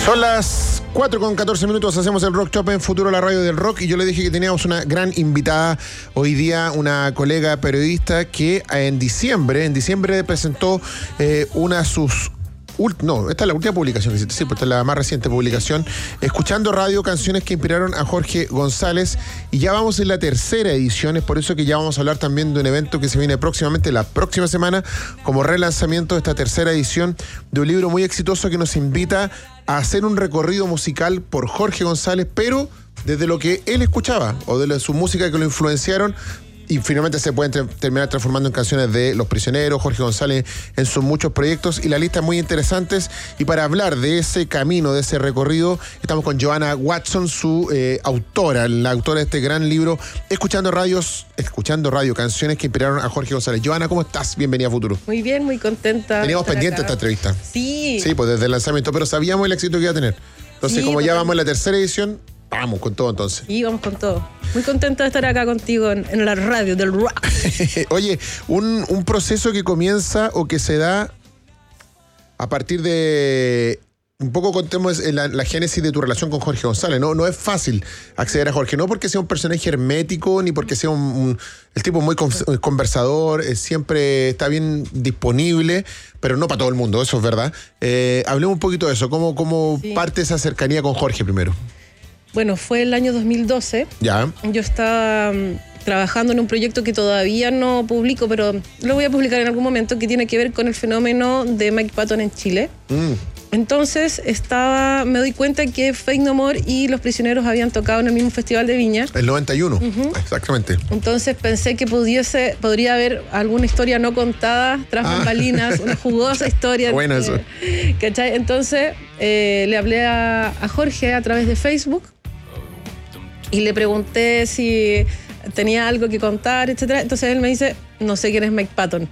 Son las 4:14, hacemos el Rock Shop en Futuro, la radio del rock, y yo le dije que teníamos una gran invitada hoy día, una colega periodista que en diciembre presentó una de sus... No, esta es la última publicación que hiciste, sí, pues esta es la más reciente publicación, Escuchando Radio, canciones que inspiraron a Jorge González, y ya vamos en la tercera edición. Es por eso que ya vamos a hablar también de un evento que se viene próximamente, la próxima semana, como relanzamiento de esta tercera edición de un libro muy exitoso que nos invita a hacer un recorrido musical por Jorge González, pero desde lo que él escuchaba o de su música que lo influenciaron, y finalmente se pueden terminar transformando en canciones de Los Prisioneros, Jorge González en sus muchos proyectos, y la lista es muy interesante. Y para hablar de ese camino, de ese recorrido, estamos con Joana Watson, su autora, la autora de este gran libro, Escuchando Radio, canciones que inspiraron a Jorge González. Joana, ¿cómo estás? Bienvenida a Futuro. Muy bien, muy contenta. Teníamos pendiente esta entrevista. Sí. Sí, pues desde el lanzamiento, pero sabíamos el éxito que iba a tener. Entonces, sí, como ya vamos en la tercera edición, vamos con todo entonces. Sí, vamos con todo. Muy contenta de estar acá contigo en la radio del rock. Oye, un proceso que comienza o que se da a partir de... Un poco contemos la génesis de tu relación con Jorge González. No es fácil acceder a Jorge, no porque sea un personaje hermético, ni porque sea el tipo muy conversador, siempre está bien disponible, pero no para todo el mundo, eso es verdad. Hablemos un poquito de eso, cómo sí. Parte esa cercanía con Jorge primero. Bueno, fue el año 2012. Ya. Yo estaba trabajando en un proyecto que todavía no publico, pero lo voy a publicar en algún momento, que tiene que ver con el fenómeno de Mike Patton en Chile. Entonces me doy cuenta que Faith No More y Los Prisioneros habían tocado en el mismo festival de Viña. El 91, exactamente. Entonces pensé que podría haber alguna historia no contada tras bambalinas, una jugosa historia. Bueno, eso. ¿Cachai? Entonces le hablé a Jorge a través de Facebook y le pregunté si tenía algo que contar, etcétera. Entonces él me dice, no sé quién es Mike Patton.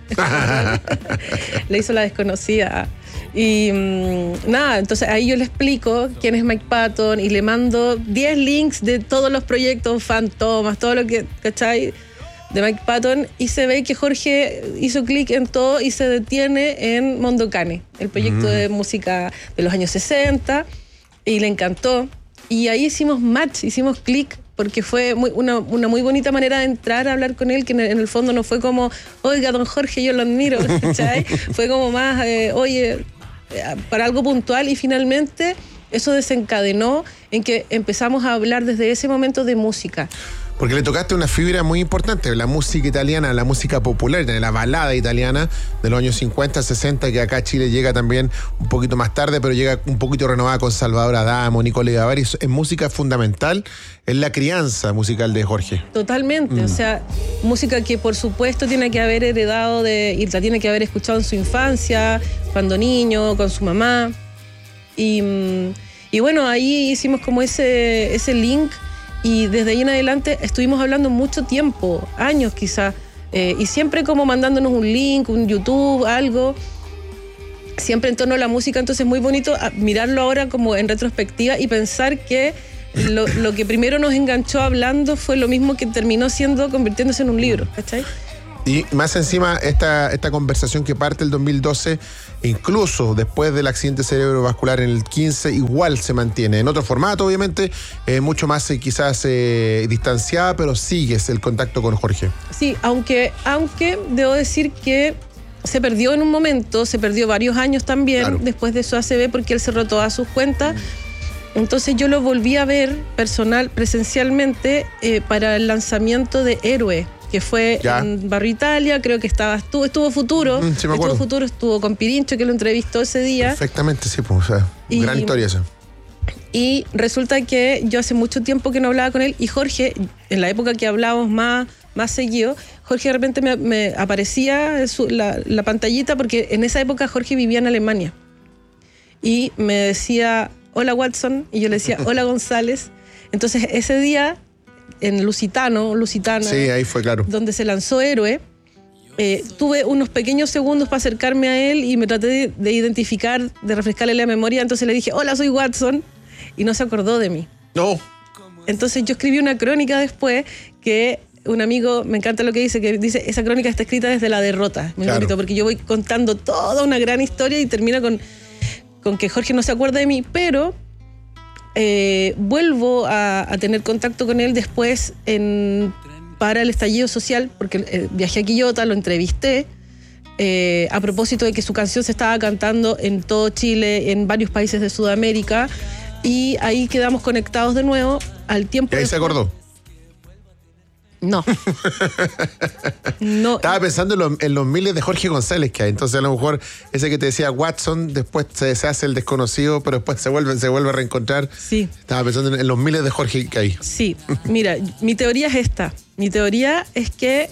Le hizo la desconocida. Y nada, entonces ahí yo le explico quién es Mike Patton y le mando 10 links de todos los proyectos, Fantomas, todo lo que, ¿cachai?, de Mike Patton, y se ve que Jorge hizo clic en todo y se detiene en Mondocane, el proyecto de música de los años 60, y le encantó. Y ahí hicimos match, hicimos clic, porque fue una muy bonita manera de entrar a hablar con él, que en el fondo no fue como, oiga, don Jorge, yo lo admiro, ¿cachai? Fue como más, oye, para algo puntual, y finalmente eso desencadenó en que empezamos a hablar desde ese momento de música. Porque le tocaste una fibra muy importante, la música italiana, la música popular, la balada italiana de los años 50, 60, que acá a Chile llega también un poquito más tarde, pero llega un poquito renovada con Salvador Adamo, Nicole Gavari. Es música fundamental en la crianza musical de Jorge. Totalmente, o sea, música que por supuesto tiene que haber heredado y la tiene que haber escuchado en su infancia, cuando niño, con su mamá. Y bueno, ahí hicimos como ese link. Y desde ahí en adelante estuvimos hablando mucho tiempo, años quizás, y siempre como mandándonos un link, un YouTube, algo, siempre en torno a la música. Entonces es muy bonito mirarlo ahora como en retrospectiva y pensar que lo que primero nos enganchó hablando fue lo mismo que terminó convirtiéndose en un libro, ¿cachai? Y más encima, esta conversación que parte el 2012, incluso después del accidente cerebrovascular en el 15, igual se mantiene. En otro formato, obviamente, mucho más quizás distanciada, pero sigues el contacto con Jorge. Sí, aunque debo decir que se perdió en un momento, se perdió varios años también, claro, después de su ACV, porque él cerró todas sus cuentas. Entonces yo lo volví a ver presencialmente, para el lanzamiento de Héroe, que fue en Barrio Italia. Creo que estuvo Futuro, sí, me acuerdo. Estuvo con Pirincho, que lo entrevistó ese día. Perfectamente, sí, pues, o sea, gran historia esa. Y resulta que yo hace mucho tiempo que no hablaba con él, y Jorge, en la época que hablábamos más seguido, Jorge de repente me aparecía la pantallita, porque en esa época Jorge vivía en Alemania, y me decía, hola Watson, y yo le decía, hola González. Entonces ese día, en Lusitana, sí, ahí fue, claro, donde se lanzó Héroe, tuve unos pequeños segundos para acercarme a él y me traté de identificar, de refrescarle la memoria. Entonces le dije, hola, soy Watson, y no se acordó de mí. No. Entonces yo escribí una crónica después que un amigo, me encanta lo que dice, esa crónica está escrita desde la derrota. Muy bonito, porque yo voy contando toda una gran historia y termina con que Jorge no se acuerda de mí, pero vuelvo a tener contacto con él después para el estallido social, porque viajé a Quillota, lo entrevisté, a propósito de que su canción se estaba cantando en todo Chile, en varios países de Sudamérica, y ahí quedamos conectados de nuevo al tiempo. ¿Y ahí se acordó? No. No. Estaba pensando en los miles de Jorge González que hay. Entonces, a lo mejor ese que te decía Watson, después se hace el desconocido, pero después se vuelve a reencontrar. Sí. Estaba pensando en los miles de Jorge que hay. Sí. Mira, mi teoría es esta. Mi teoría es que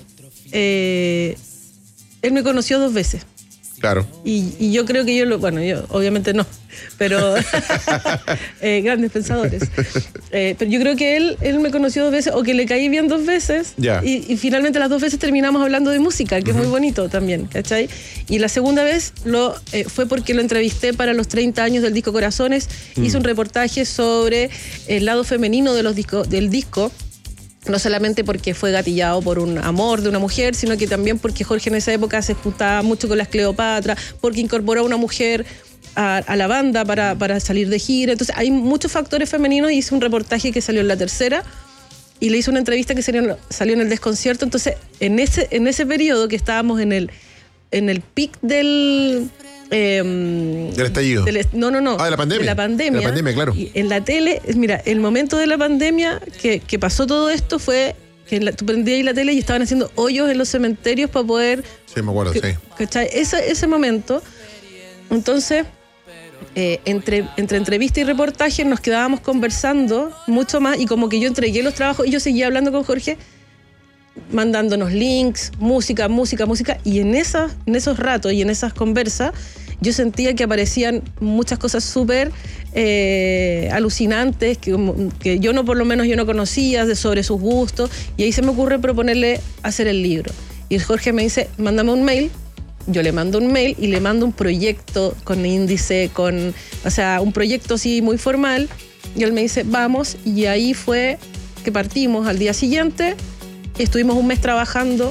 él me conoció 2 veces. Claro. Y yo creo que yo obviamente no, pero grandes pensadores. Pero yo creo que él me conoció 2 veces, o que le caí bien 2 veces, yeah. y finalmente las 2 veces terminamos hablando de música, que es muy bonito también, ¿cachai? Y la segunda vez fue porque lo entrevisté para los 30 años del disco Corazones. Hice un reportaje sobre el lado femenino del disco. No solamente porque fue gatillado por un amor de una mujer, sino que también porque Jorge en esa época se juntaba mucho con las Cleopatra, porque incorporó a una mujer a la banda para salir de gira. Entonces hay muchos factores femeninos, y hice un reportaje que salió en La Tercera, y le hice una entrevista que salió en El Desconcierto. Entonces, en ese periodo que estábamos en el pic del estallido. No. De la pandemia. De la pandemia. De la pandemia, claro. Y en la tele, mira, el momento de la pandemia que pasó todo esto fue que tú prendías ahí la tele y estaban haciendo hoyos en los cementerios para poder... Sí, me acuerdo, sí. ¿Cachai? Ese momento. Entonces, entre entrevista y reportaje nos quedábamos conversando mucho más, y como que yo entregué los trabajos y yo seguía hablando con Jorge, mandándonos links, música, y en esos ratos y en esas conversas yo sentía que aparecían muchas cosas súper alucinantes que yo por lo menos yo no conocía sobre sus gustos, y ahí se me ocurre proponerle hacer el libro. Y Jorge me dice, mándame un mail. Yo le mando un mail y le mando un proyecto con índice, un proyecto así muy formal, y él me dice, vamos, y ahí fue que partimos al día siguiente. Estuvimos un mes trabajando,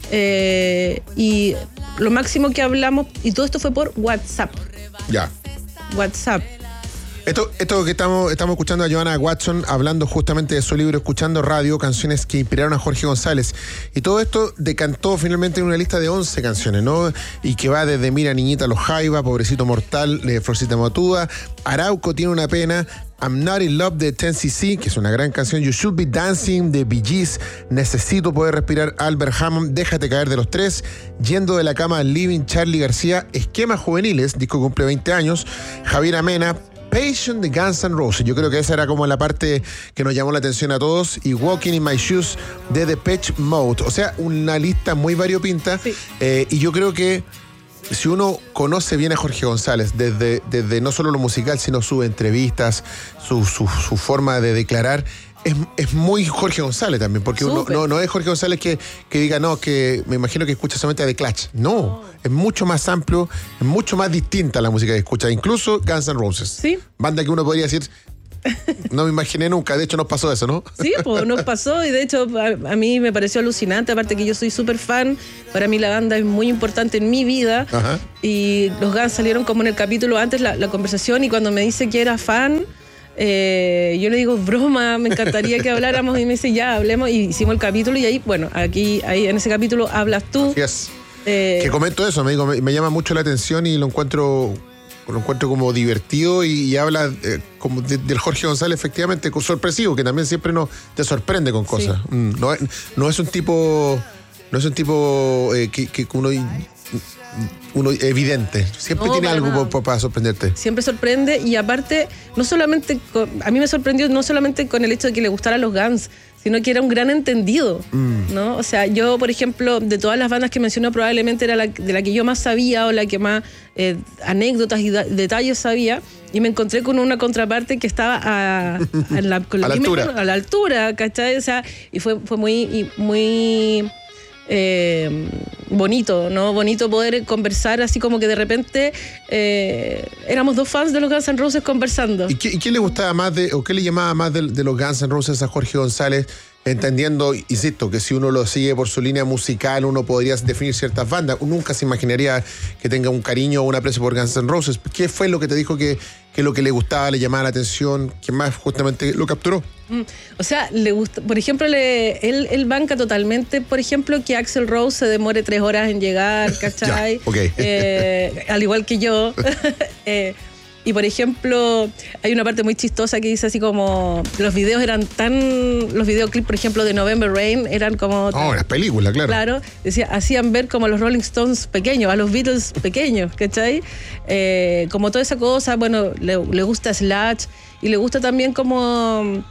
y lo máximo que hablamos, y todo esto fue por WhatsApp. Ya. WhatsApp. Esto que estamos escuchando a Johanna Watson hablando justamente de su libro Escuchando Radio, canciones que inspiraron a Jorge González. Y todo esto decantó finalmente en una lista de 11 canciones, ¿no? Y que va desde Mira Niñita Los Jaiba, Pobrecito Mortal de Florcita Motúa, Arauco Tiene una Pena, I'm Not in Love de 10cc, que es una gran canción, You Should Be Dancing de Bee Gees, Necesito Poder Respirar, Albert Hammond, Déjate Caer de Los Tres, Yendo de la Cama, Living, Charly García, Esquemas Juveniles, disco que cumple 20 años, Javier Amena, Passion de Guns N' Roses. Yo creo que esa era como la parte que nos llamó la atención a todos. Y Walking in My Shoes de Depeche Mode. O sea, una lista muy variopinta. Sí. Y yo creo que si uno conoce bien a Jorge González, desde no solo lo musical, sino sus entrevistas, su forma de declarar, es muy Jorge González también, porque uno no es Jorge González que diga, no, que me imagino que escucha solamente a The Clash. No, es mucho más amplio, es mucho más distinta la música que escucha, incluso Guns N' Roses. Sí. Banda que uno podría decir, no me imaginé nunca, de hecho nos pasó eso, ¿no? Sí, pues nos pasó, y de hecho a mí me pareció alucinante, aparte que yo soy súper fan, para mí la banda es muy importante en mi vida. Ajá. Y los Guns salieron como en el capítulo antes, la conversación, y cuando me dice que era fan... yo le digo, broma, me encantaría que habláramos, y me dice, ya, hablemos, y hicimos el capítulo, y ahí, bueno, ahí en ese capítulo hablas tú. Yes. Que comento eso, me llama mucho la atención y lo encuentro como divertido, y habla como del Jorge González, efectivamente, sorpresivo, que también siempre te sorprende con cosas. Sí. No es un tipo que uno evidente, siempre tiene algo para sorprenderte. Siempre sorprende, y aparte, a mí me sorprendió no solamente con el hecho de que le gustaran los Guns, sino que era un gran entendido, ¿no? O sea, yo, por ejemplo, de todas las bandas que mencionó, probablemente era de la que yo más sabía, o la que más anécdotas y detalles sabía, y me encontré con una contraparte que estaba a la altura, ¿cachai? O sea, y fue muy bonito, ¿no? Bonito poder conversar así, como que de repente éramos 2 fans de los Guns N' Roses conversando. ¿Y qué le gustaba más o qué le llamaba más de los Guns N' Roses a Jorge González? entendiendo, insisto, que si uno lo sigue por su línea musical, uno podría definir ciertas bandas. Uno nunca se imaginaría que tenga un cariño o un aprecio por Guns N' Roses. ¿Qué fue lo que te dijo que lo que le gustaba, le llamaba la atención, que más justamente lo capturó? O sea, le gusta, por ejemplo, él banca totalmente, por ejemplo, que Axl Rose se demore 3 horas en llegar, ¿cachai? Ya, okay. Al igual que yo. Y por ejemplo, hay una parte muy chistosa que dice así como los videoclips, por ejemplo, de November Rain eran como... las películas, claro. Claro, decía, hacían ver como a los Rolling Stones pequeños, a los Beatles pequeños, ¿cachai? Como toda esa cosa, bueno, le gusta Slash y le gusta también como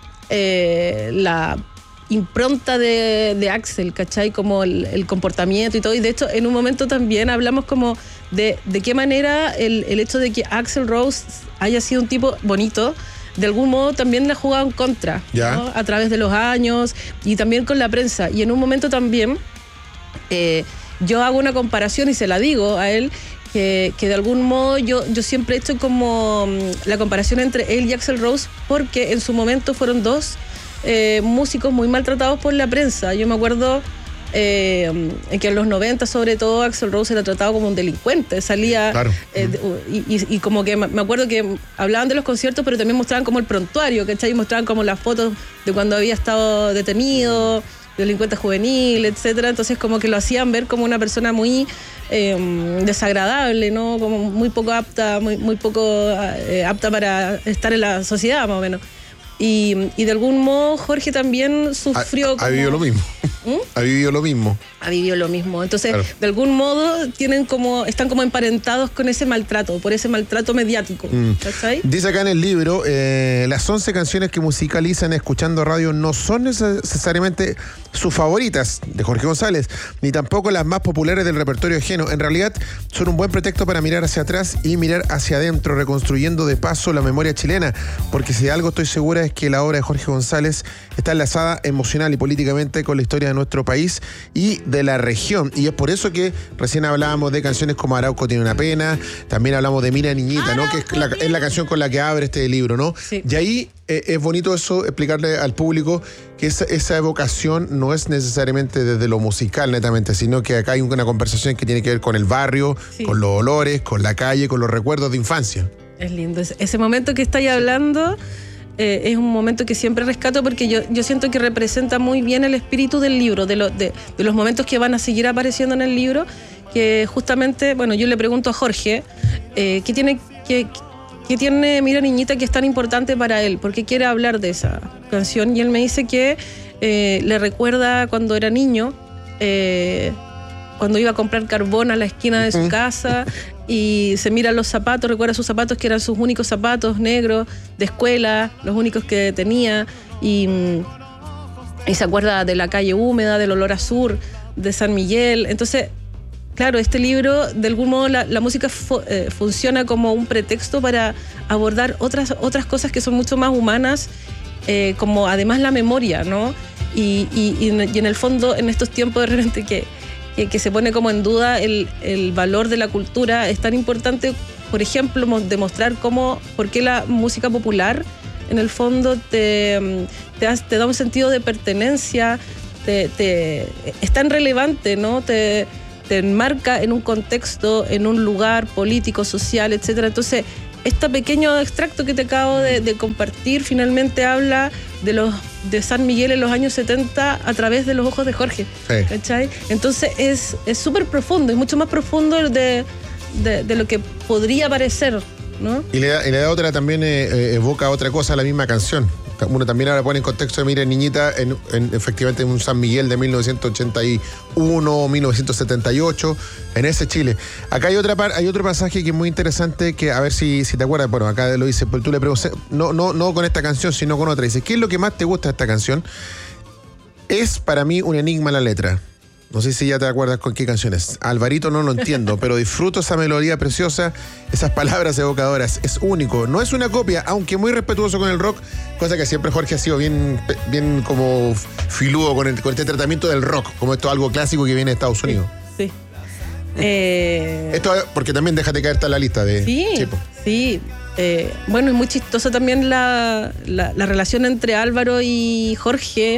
la impronta de Axl, ¿cachai? Como el comportamiento y todo. Y de hecho, en un momento también hablamos como de qué manera el hecho de que Axl Rose haya sido un tipo bonito, de algún modo también le ha jugado en contra, ¿no? A través de los años y también con la prensa. Y en un momento también yo hago una comparación y se la digo a él, que de algún modo yo siempre he hecho como la comparación entre él y Axl Rose, porque en su momento fueron dos músicos muy maltratados por la prensa. Yo me acuerdo que en los 90 sobre todo Axl Rose era tratado como un delincuente, salía claro. Y como que me acuerdo que hablaban de los conciertos, pero también mostraban como el prontuario, ¿cachai? Mostraban como las fotos de cuando había estado detenido, delincuente juvenil, etcétera. Entonces como que lo hacían ver como una persona muy desagradable, ¿no? Como muy poco apta, muy poco apta para estar en la sociedad, más o menos. Y de algún modo Jorge también sufrió... Ha vivido lo mismo. Ha vivido lo mismo. Ha vivido lo mismo. Entonces, claro. De algún modo están como emparentados con ese maltrato, por ese maltrato mediático. ¿Cachai? Dice acá en el libro, las 11 canciones que musicalizan Escuchando Radio no son necesariamente sus favoritas de Jorge González, ni tampoco las más populares del repertorio ajeno. En realidad, son un buen pretexto para mirar hacia atrás y mirar hacia adentro, reconstruyendo de paso la memoria chilena, porque si de algo estoy segura es que la obra de Jorge González está enlazada emocional y políticamente con la historia de nuestro país y de la región. Y es por eso que recién hablábamos de canciones como Arauco tiene una pena, también hablamos de Mira Niñita, ¿no? Que es la canción con la que abre este libro, ¿no? Sí. Y ahí es bonito eso, explicarle al público que esa evocación no es necesariamente desde lo musical netamente, sino que acá hay una conversación que tiene que ver con el barrio, sí, con los olores, con la calle, con los recuerdos de infancia. Es lindo. Ese momento que estáis hablando es un momento que siempre rescato porque yo siento que representa muy bien el espíritu del libro, de los momentos que van a seguir apareciendo en el libro, que justamente, bueno, yo le pregunto a Jorge, ¿qué tiene Mira Niñita que es tan importante para él? ¿Por qué quiere hablar de esa canción? Y él me dice que le recuerda cuando era niño, cuando iba a comprar carbón a la esquina de su casa y se mira los zapatos, recuerda sus zapatos que eran sus únicos zapatos negros de escuela, los únicos que tenía, y se acuerda de la calle húmeda, del olor a sur, de San Miguel. Entonces, claro, este libro, de algún modo, la música funciona como un pretexto para abordar otras cosas que son mucho más humanas, como además la memoria, ¿no? Y en el fondo, en estos tiempos de repente que se pone como en duda el valor de la cultura, es tan importante, por ejemplo, demostrar por qué la música popular, en el fondo, te da un sentido de pertenencia, es tan relevante, ¿no? Te enmarca en un contexto, en un lugar político, social, etcétera. Entonces, este pequeño extracto que te acabo de compartir finalmente habla de San Miguel en los años 70 a través de los ojos de Jorge. Sí. ¿Cachai? Entonces es súper profundo, es mucho más profundo de lo que podría parecer, ¿no? Y le da otra también, evoca otra cosa a la misma canción. Uno también ahora pone en contexto de Mira Niñita efectivamente en un San Miguel de 1981 o 1978, en ese Chile. Acá hay otro pasaje que es muy interesante, que a ver si te acuerdas. Bueno, acá lo dice, pero tú le preguntas, no con esta canción, sino con otra. Dice, ¿qué es lo que más te gusta de esta canción? Es para mí un enigma la letra. No sé si ya te acuerdas con qué canción es. Alvarito no lo entiendo, pero disfruto esa melodía preciosa, esas palabras evocadoras. Es único, no es una copia, aunque muy respetuoso con el rock, cosa que siempre Jorge ha sido bien como filudo con este tratamiento del rock, como esto es algo clásico que viene de Estados Unidos. Sí. Esto porque también déjate caer, está en la lista de... Sí. Bueno, es muy chistosa también la relación entre Álvaro y Jorge.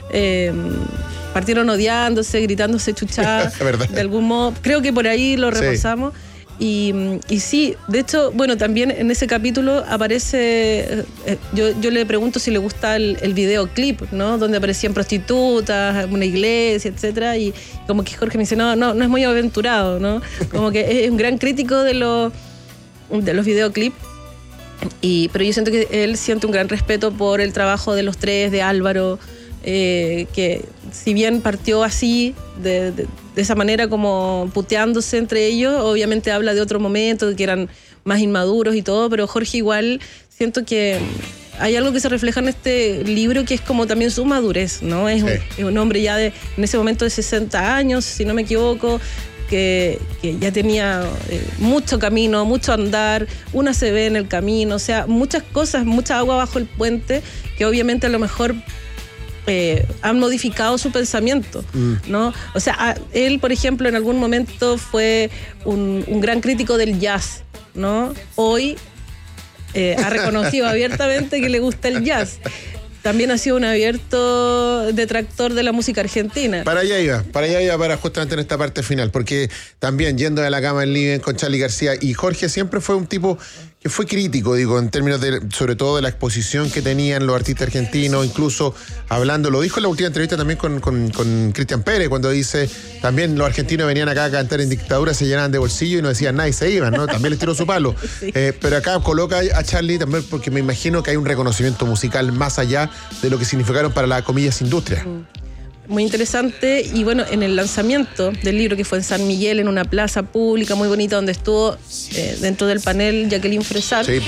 partieron odiándose, gritándose chuchadas, de algún modo. Creo que por ahí lo repasamos. Y sí, de hecho, bueno, también en ese capítulo aparece, yo le pregunto si le gusta el videoclip, ¿no? Donde aparecían prostitutas, una iglesia, etcétera, y como que Jorge me dice, no es muy aventurado, ¿no? Como que es un gran crítico de los videoclips. Pero yo siento que él siente un gran respeto por el trabajo de los tres, de Álvaro, que si bien partió así, de esa manera como puteándose entre ellos, obviamente habla de otro momento, de que eran más inmaduros y todo, pero Jorge igual siento que hay algo que se refleja en este libro que es como también su madurez, ¿no? Es un hombre ya en ese momento de 60 años, si no me equivoco, que ya tenía mucho camino, mucho andar, una se ve en el camino, o sea, muchas cosas, mucha agua bajo el puente, que obviamente a lo mejor han modificado su pensamiento, ¿no? O sea, él, por ejemplo, en algún momento fue un gran crítico del jazz, ¿no? Hoy ha reconocido abiertamente que le gusta el jazz. También ha sido un abierto detractor de la música argentina. Para allá iba para justamente en esta parte final, porque también yendo de la cama en living con Charly García, y Jorge siempre fue un tipo que fue crítico, digo, en términos de, sobre todo de la exposición que tenían los artistas argentinos, incluso hablando, lo dijo en la última entrevista también con Cristian Pérez, cuando dice, también los argentinos venían acá a cantar en dictadura, se llenaban de bolsillo y no decían nada y se iban, ¿no? También les tiró su palo. Sí. Pero acá coloca a Charly también porque me imagino que hay un reconocimiento musical más allá de lo que significaron para la, comillas, industria. Muy interesante. Y bueno, en el lanzamiento del libro, que fue en San Miguel, en una plaza pública muy bonita, donde estuvo dentro del panel Jacqueline Fresar, sí.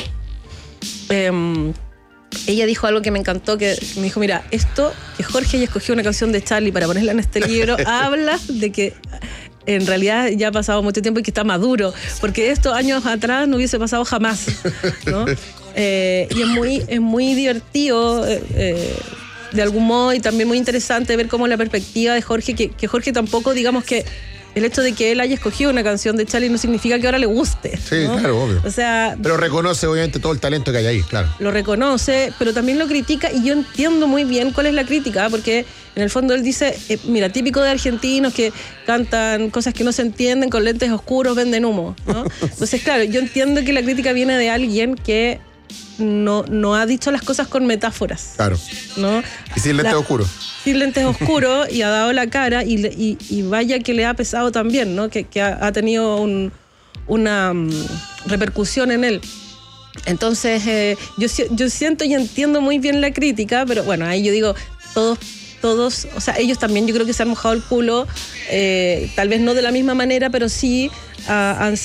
Ella dijo algo que me encantó, que me dijo, mira, esto que Jorge haya escogido una canción de Charly para ponerla en este libro, habla de que en realidad ya ha pasado mucho tiempo y que está maduro, porque esto años atrás no hubiese pasado jamás, ¿no? Y es muy divertido de algún modo, y también muy interesante ver cómo la perspectiva de Jorge, que Jorge tampoco, digamos que el hecho de que él haya escogido una canción de Charly no significa que ahora le guste, sí, ¿no? Claro, obvio. O sea, pero reconoce obviamente todo el talento que hay ahí, claro. Lo reconoce, pero también lo critica, y yo entiendo muy bien cuál es la crítica, porque en el fondo él dice, mira, típico de argentinos que cantan cosas que no se entienden, con lentes oscuros, venden humo, ¿no? Entonces, claro, yo entiendo que la crítica viene de alguien que no ha dicho las cosas con metáforas. Claro. ¿No? Y sin lentes oscuros. Sin lentes oscuros, y ha dado la cara, y vaya que le ha pesado también, ¿no? Que ha tenido una repercusión en él. Entonces, yo siento y entiendo muy bien la crítica, pero bueno, ahí yo digo, todos, o sea, ellos también yo creo que se han mojado el culo, tal vez no de la misma manera, pero sí han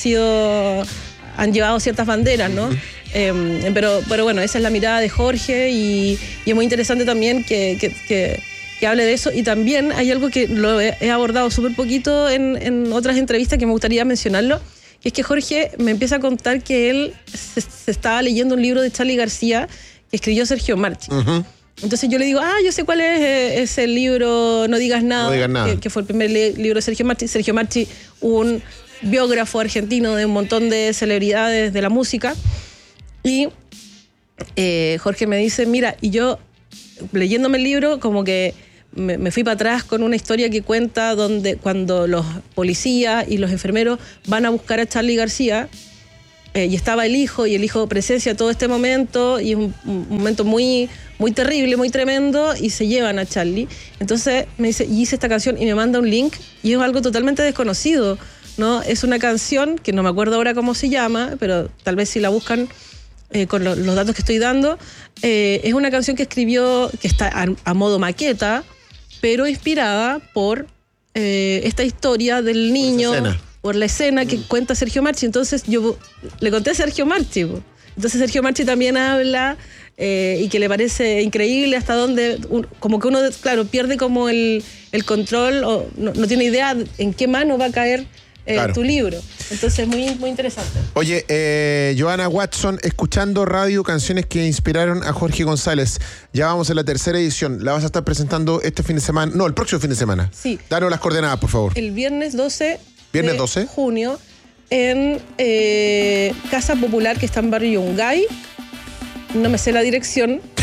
llevado ciertas banderas, ¿no? Pero bueno, esa es la mirada de Jorge, y es muy interesante también que hable de eso. Y también hay algo que lo he abordado súper poquito en otras entrevistas, que me gustaría mencionarlo, que es que Jorge me empieza a contar que él se estaba leyendo un libro de Charly García que escribió Sergio Marchi. Uh-huh. Entonces yo le digo, yo sé cuál es ese libro, No digas nada, que fue el primer libro de Sergio Marchi. Sergio Marchi, un biógrafo argentino de un montón de celebridades de la música. Y Jorge me dice, mira, y yo leyéndome el libro como que me fui para atrás con una historia que cuenta donde cuando los policías y los enfermeros van a buscar a Charly García, y estaba el hijo, y el hijo presencia todo este momento, y es un momento muy, muy terrible, muy tremendo, y se llevan a Charly. Entonces me dice, y hice esta canción, y me manda un link, y es algo totalmente desconocido, ¿no? Es una canción que no me acuerdo ahora cómo se llama, pero tal vez si la buscan con los datos que estoy dando, es una canción que escribió, que está a modo maqueta, pero inspirada por esta historia del niño, por la escena que cuenta Sergio Marchi. Entonces yo le conté a Sergio Marchi. Entonces Sergio Marchi también habla, y que le parece increíble hasta dónde, como que uno, claro, pierde como el control, o no tiene idea en qué mano va a caer claro. Tu libro. Entonces, muy, muy interesante. Oye, Johanna Watson, escuchando radio, canciones que inspiraron a Jorge González. Ya vamos en la tercera edición. ¿La vas a estar presentando este fin de semana? No, el próximo fin de semana. Sí. Danos las coordenadas, por favor. El viernes 12 ¿Viernes 12? Junio, en Casa Popular, que está en Barrio Yungay. No me sé la dirección,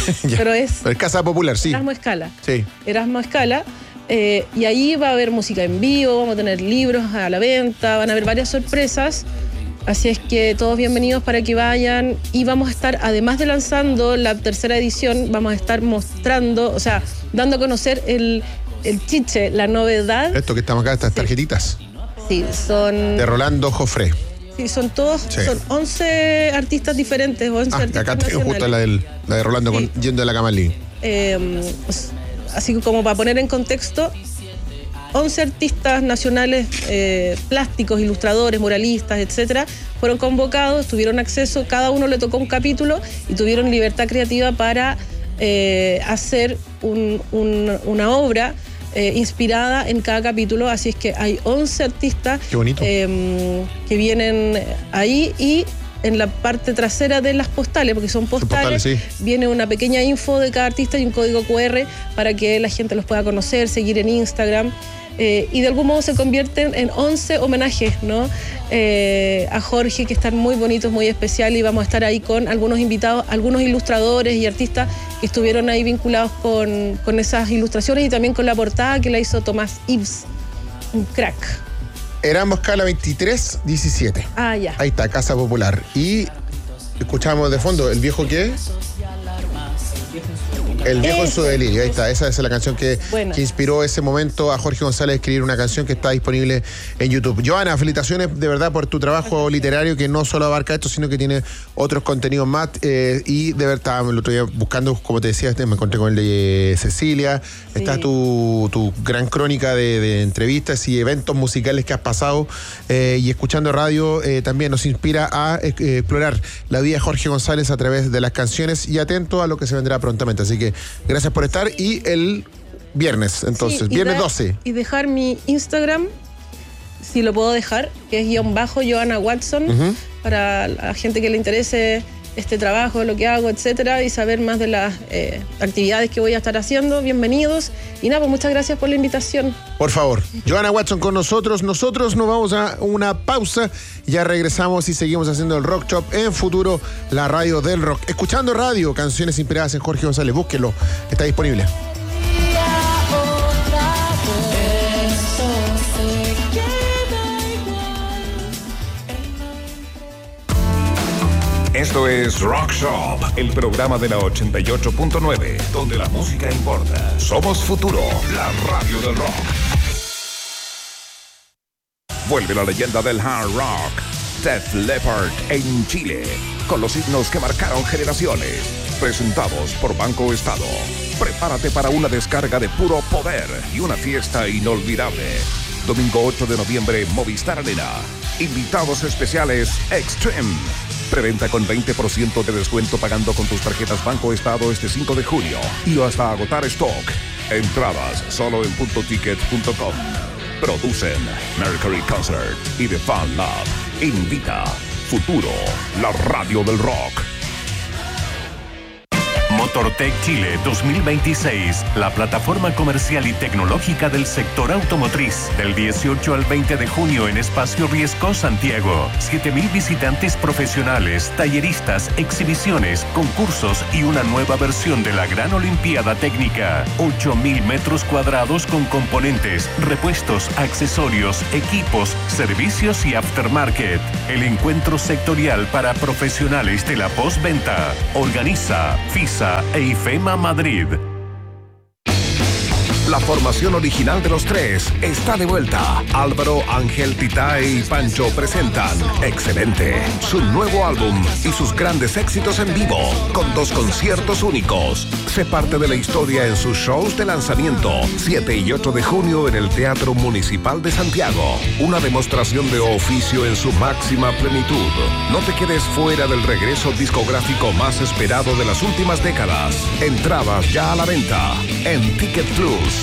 Pero es Casa Popular, sí. Erasmo Escala. Sí. Erasmo Escala. Y ahí va a haber música en vivo, vamos a tener libros a la venta, van a haber varias sorpresas. Así es que todos bienvenidos para que vayan. Y vamos a estar, además de lanzando la 3ª edición, vamos a estar mostrando, o sea, dando a conocer el chiche, la novedad. Esto que estamos acá, estas tarjetitas. Sí, son... De Rolando Jofré. Sí, son todos, Sí. son 11 artistas diferentes, 11 artistas Acá tengo justo nacionales. la de Rolando Sí. Yendo de la Cama al Living. Así como para poner en contexto, 11 artistas nacionales, plásticos, ilustradores, muralistas, etcétera, fueron convocados, tuvieron acceso, cada uno le tocó un capítulo y tuvieron libertad creativa para hacer una obra inspirada en cada capítulo. Así es que hay 11 artistas Qué bonito. que vienen ahí, y en la parte trasera de las postales, porque son postales, sí. viene una pequeña info de cada artista y un código QR para que la gente los pueda conocer, seguir en Instagram. Y de algún modo se convierten en 11 homenajes, ¿no? A Jorge, que están muy bonitos, muy especiales, y vamos a estar ahí con algunos invitados, algunos ilustradores y artistas que estuvieron ahí vinculados con esas ilustraciones, y también con la portada que la hizo Tomás Ives, un crack. Erasmo Escala 2317. Ah, ya. Ahí está, Casa Popular. Y escuchamos de fondo, ¿el viejo qué? El viejo en su delirio, ahí está. Esa es la canción que inspiró ese momento a Jorge González a escribir una canción que está disponible en YouTube. Joana, felicitaciones de verdad por tu trabajo literario, que no solo abarca esto, sino que tiene otros contenidos más. Y de verdad, el otro día buscando, como te decía, me encontré con el de Cecilia. Sí. Está tu gran crónica de entrevistas y eventos musicales que has pasado. Y escuchando radio también nos inspira a explorar la vida de Jorge González a través de las canciones, y atento a lo que se vendrá prontamente. Así que gracias por estar, y el viernes, entonces, sí, viernes 12. Y dejar mi Instagram, si lo puedo dejar, que es _Joana Watson, para la gente que le interese este trabajo, lo que hago, etcétera, y saber más de las actividades que voy a estar haciendo. Bienvenidos. Y nada, pues muchas gracias por la invitación. Por favor, Joana Watson con nosotros. Nosotros nos vamos a una pausa. Ya regresamos y seguimos haciendo el Rock Shop en Futuro, la radio del rock. Escuchando radio, canciones inspiradas en Jorge González. Búsquelo, está disponible. Esto es Rock Shop, el programa de la 88.9, donde la música importa. Somos Futuro, la radio del rock. Vuelve la leyenda del hard rock, Def Leppard en Chile, con los himnos que marcaron generaciones. Presentados por Banco Estado. Prepárate para una descarga de puro poder y una fiesta inolvidable. Domingo 8 de noviembre, Movistar Arena. Invitados especiales Extreme. Preventa con 20% de descuento pagando con tus tarjetas Banco Estado este 5 de junio y hasta agotar stock. Entradas solo en puntoticket.com. Producen Mercury Concert y The Fan Lab. Invita Futuro, la radio del rock. Motortech Chile 2026, la plataforma comercial y tecnológica del sector automotriz. Del 18 al 20 de junio en Espacio Riesco, Santiago. 7.000 visitantes profesionales, talleristas, exhibiciones, concursos y una nueva versión de la Gran Olimpiada Técnica. 8.000 metros cuadrados con componentes, repuestos, accesorios, equipos, servicios y aftermarket. El encuentro sectorial para profesionales de la postventa. Organiza FISA e IFEMA Madrid. La formación original de los tres está de vuelta. Álvaro, Ángel, Tita y Pancho presentan Excelente, su nuevo álbum y sus grandes éxitos en vivo, con 2 conciertos únicos. Sé parte de la historia en sus shows de lanzamiento, 7 y 8 de junio en el Teatro Municipal de Santiago. Una demostración de oficio en su máxima plenitud. No te quedes fuera del regreso discográfico más esperado de las últimas décadas. Entradas ya a la venta en Ticket Plus.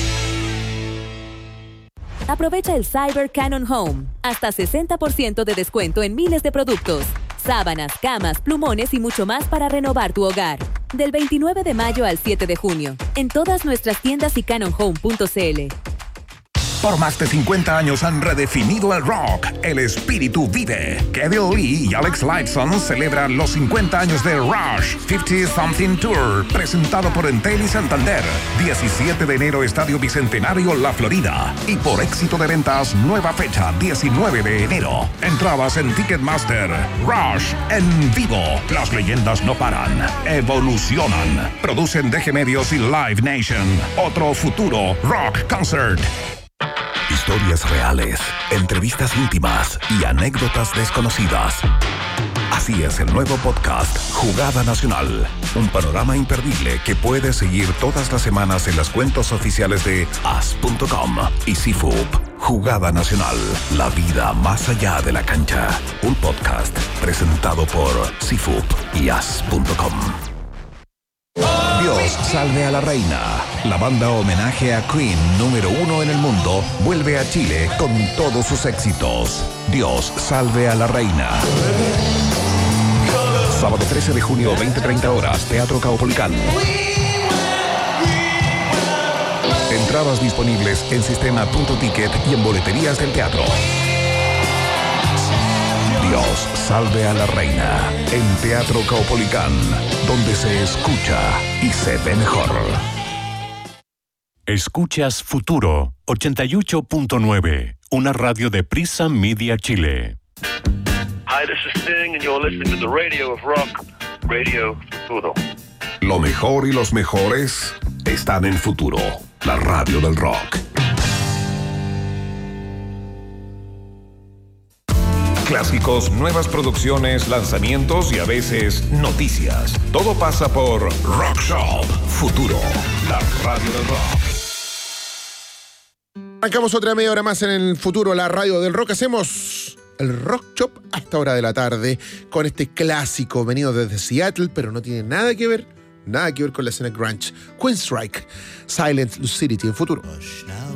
Aprovecha el Cyber Canon Home. Hasta 60% de descuento en miles de productos. Sábanas, camas, plumones y mucho más para renovar tu hogar. Del 29 de mayo al 7 de junio. En todas nuestras tiendas y canonhome.cl. Por más de 50 años han redefinido el rock. El espíritu vive. Kevin Lee y Alex Lifeson celebran los 50 años de Rush 50 Something Tour, presentado por Entel y Santander. 17 de enero, Estadio Bicentenario, La Florida. Y por éxito de ventas, nueva fecha, 19 de enero. Entradas en Ticketmaster. Rush en vivo. Las leyendas no paran, evolucionan. Producen DG Medios y Live Nation. Otro futuro rock concert. Historias reales, entrevistas íntimas y anécdotas desconocidas. Así es el nuevo podcast Jugada Nacional. Un panorama imperdible que puedes seguir todas las semanas en las cuentas oficiales de as.com y CIFUP. Jugada Nacional, la vida más allá de la cancha. Un podcast presentado por CIFUP y as.com. Dios salve a la reina. La banda homenaje a Queen número 1 en el mundo vuelve a Chile con todos sus éxitos. Dios salve a la reina. Sábado 13 de junio, 20:30 horas, Teatro Caupolicán. Entradas disponibles en sistema.ticket y en boleterías del teatro. Dios salve a la reina en Teatro Caupolicán, donde se escucha y se ve mejor. Escuchas Futuro 88.9, una radio de Prisa Media Chile. Hi, this is Sting, and you're listening to the radio of rock, Radio Futuro. Lo mejor y los mejores están en Futuro, la radio del rock. Clásicos, nuevas producciones, lanzamientos y a veces noticias. Todo pasa por Rock Shop Futuro, la radio del rock. Arrancamos otra media hora más en el Futuro, la radio del rock. Hacemos el Rock Shop a esta hora de la tarde con este clásico venido desde Seattle, pero no tiene nada que ver con la escena grunge. Queenstrike, Silent Lucidity en Futuro.